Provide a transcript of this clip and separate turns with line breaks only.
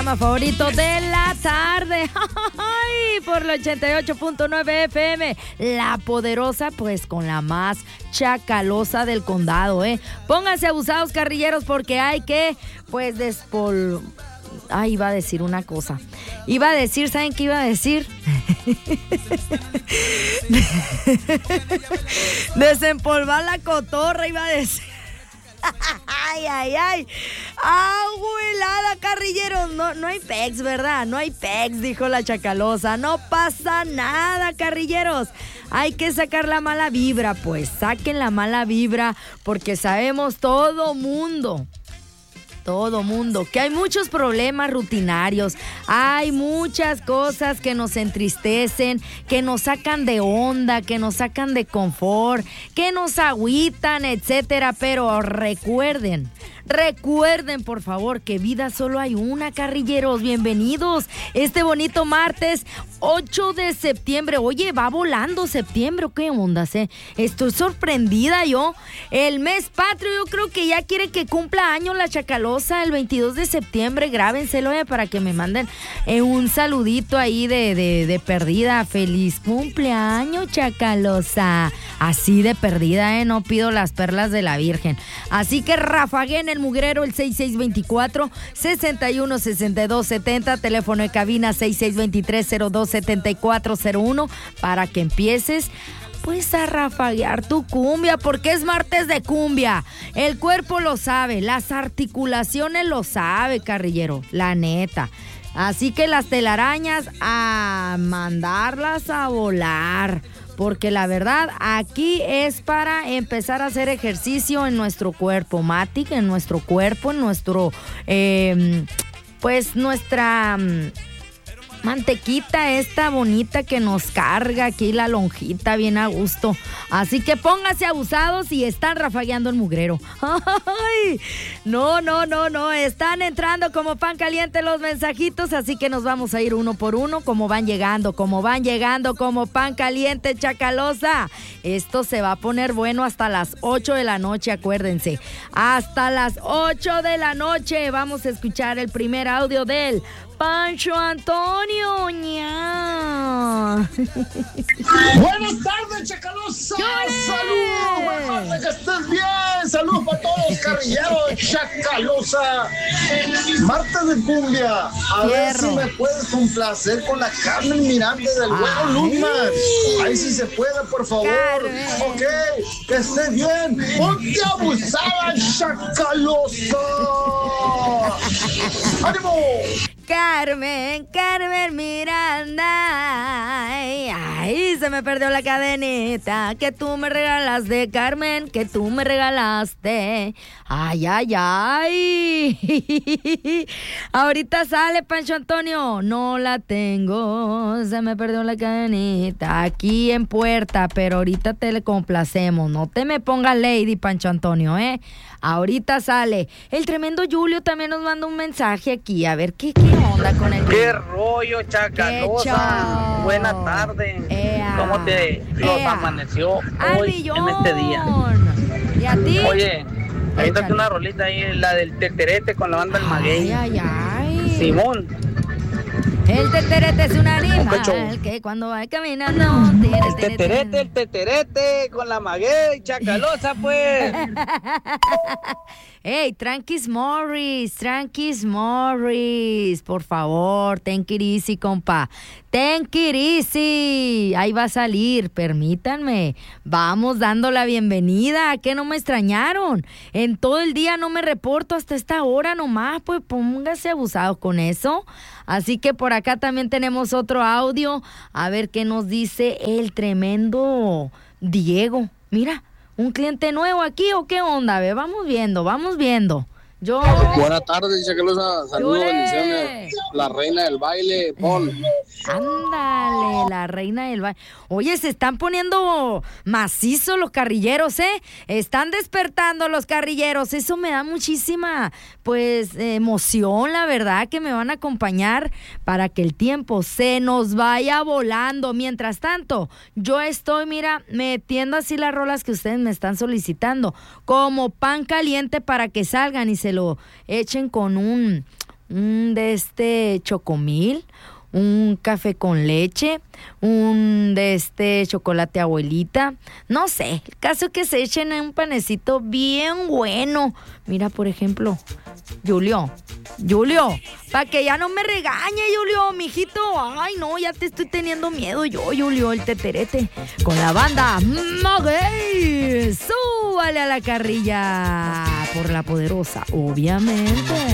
Favorito de la tarde. Ay, por la 88.9 FM, la poderosa, pues con la más chacalosa del condado, Pónganse abusados, carrilleros, porque hay que, pues, Ay, iba a decir una cosa. ¿Saben qué iba a decir? Desempolvar la cotorra, iba a decir. Ay. Abuelada, carrilleros. No hay pex, ¿verdad? No hay pex, dijo la chacalosa. No pasa nada, carrilleros. Hay que sacar la mala vibra, pues. Saquen la mala vibra, porque sabemos todo mundo, que hay muchos problemas rutinarios, hay muchas cosas que nos entristecen, que nos sacan de onda, que nos sacan de confort, que nos agüitan, etcétera, pero recuerden, por favor, que vida solo hay una, carrilleros. Bienvenidos este bonito martes 8 de septiembre. Oye, va volando septiembre, ¿qué onda? Estoy sorprendida yo. El mes patrio, yo creo que ya quiere que cumpla años la chacalosa el 22 de septiembre. Grábenselo para que me manden un saludito ahí de perdida. Feliz cumpleaños, chacalosa. Así de perdida, no pido las perlas de la Virgen. Así que rafaguen el mugrero, el 6624-616270, teléfono de cabina 6623-027401, para que empieces pues a rafaguear tu cumbia, porque es martes de cumbia. El cuerpo lo sabe, las articulaciones lo sabe, carrillero, la neta. Así que las telarañas, a mandarlas a volar, porque la verdad aquí es para empezar a hacer ejercicio en nuestro cuerpo, Matic, en nuestro cuerpo, en nuestro, pues nuestra mantequita esta bonita que nos carga aquí la lonjita bien a gusto. Así que pónganse abusados y están rafagueando el mugrero. ¡Ay! No, están entrando como pan caliente los mensajitos, así que nos vamos a ir uno por uno, como van llegando como pan caliente, chacalosa. Esto se va a poner bueno hasta las 8 de la noche, acuérdense. Hasta las 8 de la noche vamos a escuchar el primer audio del Pancho Antonio. ¡Ña!
Buenas tardes, chacalosa. Saludos, buenas, que estés bien. Saludos para todos, carrilleros, chacalosa. Martes de cumbia. A ver si me puedes complacer con la Carmen Miranda del Güero Luzman. Ahí sí se puede, por favor. Carmen. Ok, que estés bien. Ponte abusada, chacalosa. ¡Ánimo!
Carmen Miranda. Ay, se me perdió la cadenita que tú me regalaste, Carmen, que tú me regalaste. Ay. Ahorita sale, Pancho Antonio. No la tengo, se me perdió la cadenita aquí en puerta, pero ahorita te le complacemos. No te me pongas lady, Pancho Antonio, Ahorita sale. El tremendo Julio también nos manda un mensaje aquí. A ver, ¿qué onda con el...
¿Qué rollo, chacalosa? Buena tarde. ¿Cómo te los amaneció hoy en este día?
¿Y a ti?
Oye, ahí está una rolita ahí, la del teterete con la banda del Maguey.
Ay.
Simón.
El teterete es un animal que cuando va caminando
el teterete con la Maguey, chacalosa, pues.
Hey, Tranquis Morris, por favor, ten it easy, compa. Ten it easy. Ahí va a salir, permítanme. Vamos dando la bienvenida. ¿A qué no me extrañaron? En todo el día no me reporto hasta esta hora nomás, pues póngase abusados con eso. Así que por acá también tenemos otro audio. A ver qué nos dice el tremendo Diego. Mira, ¿un cliente nuevo aquí o qué onda? A ver, vamos viendo.
Buenas tardes, chacalosa. Saludos, bendiciones. La reina del baile, Paul.
Ándale, la reina del baile. Oye, se están poniendo macizos los carrilleros, Están despertando los carrilleros. Eso me da muchísima, pues, emoción, la verdad, que me van a acompañar para que el tiempo se nos vaya volando. Mientras tanto, yo estoy, mira, metiendo así las rolas que ustedes me están solicitando, como pan caliente para que salgan y se lo echen con un chocomil, un café con leche, un chocolate abuelita, no sé, el caso es que se echen un panecito bien bueno. Mira, por ejemplo, Julio, para que ya no me regañe, Julio, mijito. Ay, no, ya te estoy teniendo miedo yo, Julio, el teterete. Con la banda Maguey, súbale a la carrilla por la poderosa, obviamente.